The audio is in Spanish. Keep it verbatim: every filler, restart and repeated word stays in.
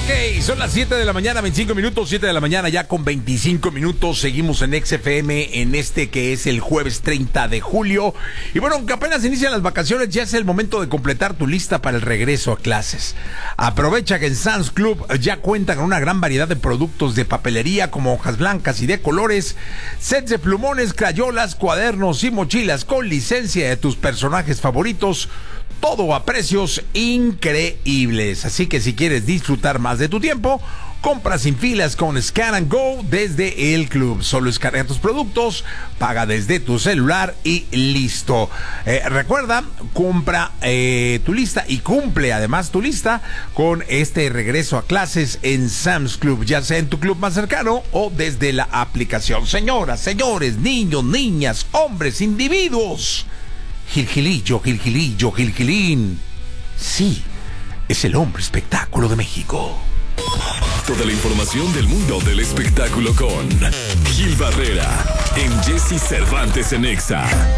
Ok, son las siete de la mañana, veinticinco minutos, siete de la mañana ya con veinticinco minutos. Seguimos en X F M en este que es el jueves treinta de julio. Y bueno, aunque apenas inician las vacaciones, ya es el momento de completar tu lista para el regreso a clases. Aprovecha que en Sam's Club ya cuenta con una gran variedad de productos de papelería como hojas blancas y de colores, sets de plumones, crayolas, cuadernos y mochilas con licencia de tus personajes favoritos. Todo a precios increíbles. Así que si quieres disfrutar más de tu tiempo, compra sin filas con Scan and Go desde el club. Solo escanea tus productos, paga desde tu celular y listo. Eh, recuerda, compra eh, tu lista y cumple además tu lista con este regreso a clases en Sam's Club, ya sea en tu club más cercano o desde la aplicación. Señoras, señores, niños, niñas, hombres, individuos. Gilgilillo, Gilgilillo, Gilgilín. Sí, es el hombre espectáculo de México. Toda la información del mundo del espectáculo con Gil Barrera en Jesse Cervantes en Exa.